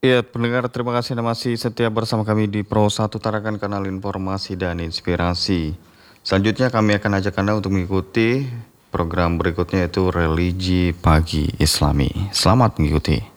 Ya, pendengar, terima kasih Anda masih setia bersama kami di Pro 1 Tarakan, kanal informasi dan inspirasi. Selanjutnya kami akan ajak Anda untuk mengikuti program berikutnya, yaitu Religi Pagi Islami. Selamat mengikuti.